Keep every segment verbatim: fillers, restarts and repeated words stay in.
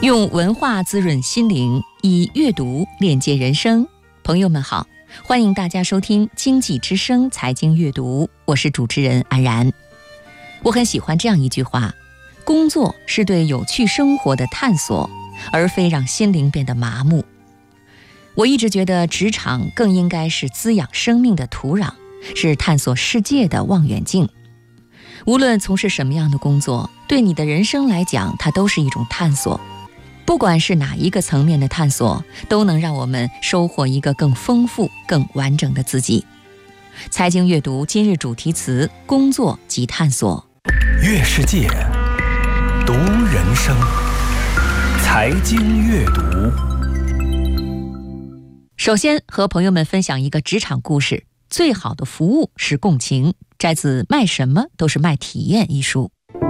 用文化滋润心灵，以阅读链接人生。朋友们好，欢迎大家收听经济之声财经阅读，我是主持人安然。我很喜欢这样一句话：工作是对有趣生活的探索，而非让心灵变得麻木。我一直觉得职场更应该是滋养生命的土壤，是探索世界的望远镜。无论从事什么样的工作，对你的人生来讲，它都是一种探索。不管是哪一个层面的探索，都能让我们收获一个更丰富、更完整的自己。财经阅读今日主题词：工作及探索。 阅世界，读人生，财经阅读。 首先和朋友们分享一个职场故事：最好的服务是共情，摘自《卖什么都是卖体验》一书。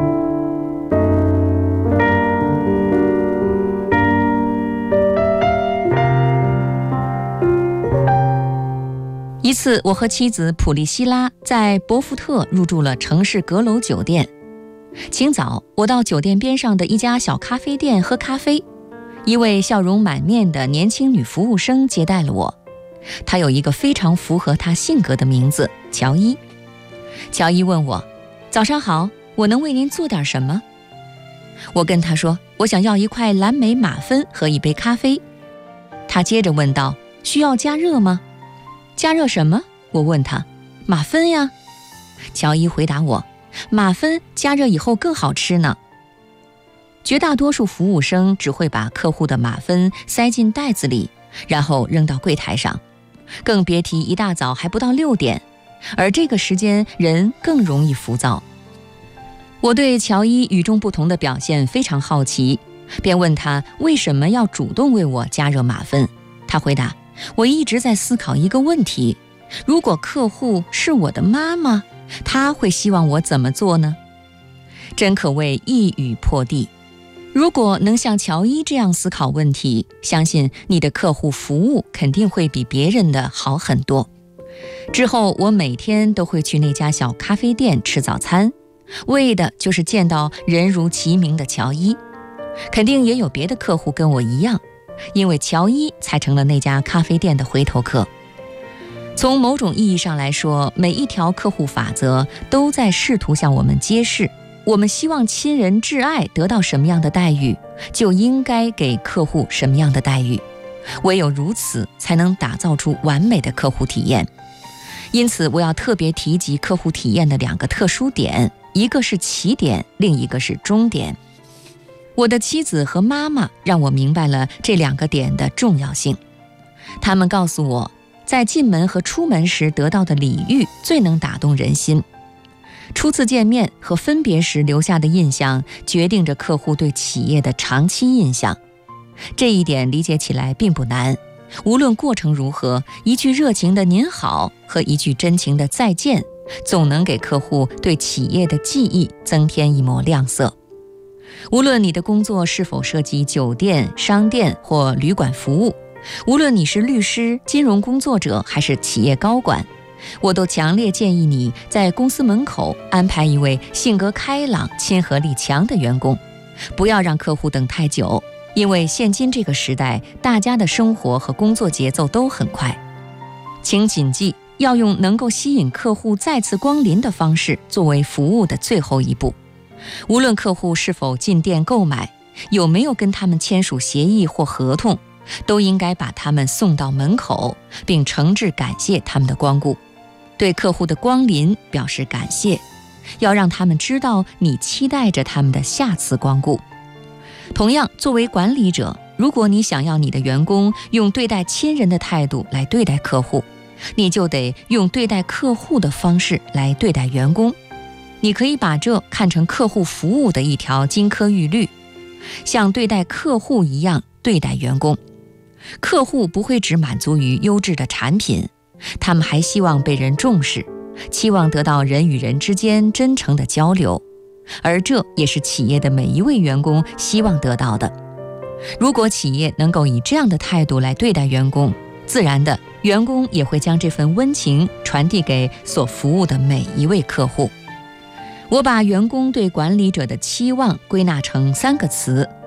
一次，我和妻子普利希拉在博福特入住了城市阁楼酒店。清早，我到酒店边上的一家小咖啡店喝咖啡，一位笑容满面的年轻女服务生接待了我。她有一个非常符合她性格的名字，乔伊。乔伊问我：早上好，我能为您做点什么？我跟她说，我想要一块蓝莓马芬和一杯咖啡。她接着问道：需要加热吗？加热什么？我问他。马芬呀。乔伊回答我，马芬加热以后更好吃呢。绝大多数服务生只会把客户的马芬塞进袋子里，然后扔到柜台上，更别提一大早还不到六点，而这个时间人更容易浮躁。我对乔伊与众不同的表现非常好奇，便问他为什么要主动为我加热马芬。他回答：我一直在思考一个问题，如果客户是我的妈妈，她会希望我怎么做呢？真可谓一语破地。如果能像乔伊这样思考问题，相信你的客户服务肯定会比别人的好很多。之后我每天都会去那家小咖啡店吃早餐，为的就是见到人如其名的乔伊。肯定也有别的客户跟我一样，因为乔伊才成了那家咖啡店的回头客。从某种意义上来说，每一条客户法则都在试图向我们揭示，我们希望亲人挚爱得到什么样的待遇，就应该给客户什么样的待遇。唯有如此，才能打造出完美的客户体验。因此，我要特别提及客户体验的两个特殊点，一个是起点，另一个是终点。我的妻子和妈妈让我明白了这两个点的重要性。他们告诉我，在进门和出门时得到的礼遇最能打动人心。初次见面和分别时留下的印象，决定着客户对企业的长期印象。这一点理解起来并不难，无论过程如何，一句热情的您好和一句真情的再见，总能给客户对企业的记忆增添一抹亮色。无论你的工作是否涉及酒店、商店或旅馆服务，无论你是律师、金融工作者还是企业高管，我都强烈建议你在公司门口安排一位性格开朗、亲和力强的员工，不要让客户等太久，因为现今这个时代，大家的生活和工作节奏都很快。请谨记，要用能够吸引客户再次光临的方式作为服务的最后一步。无论客户是否进店购买，有没有跟他们签署协议或合同，都应该把他们送到门口，并诚挚感谢他们的光顾。对客户的光临表示感谢，要让他们知道你期待着他们的下次光顾。同样，作为管理者，如果你想要你的员工用对待亲人的态度来对待客户，你就得用对待客户的方式来对待员工。你可以把这看成客户服务的一条金科玉律，像对待客户一样对待员工。客户不会只满足于优质的产品，他们还希望被人重视，期望得到人与人之间真诚的交流，而这也是企业的每一位员工希望得到的。如果企业能够以这样的态度来对待员工，自然的，员工也会将这份温情传递给所服务的每一位客户。我把员工对管理者的期望归纳成三个词：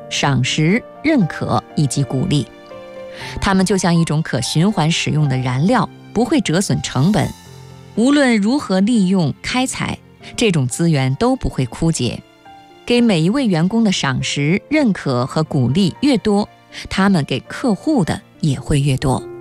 赏识、认可以及鼓励。它们就像一种可循环使用的燃料，不会折损成本。无论如何利用开采，这种资源都不会枯竭。给每一位员工的赏识、认可和鼓励越多，他们给客户的也会越多。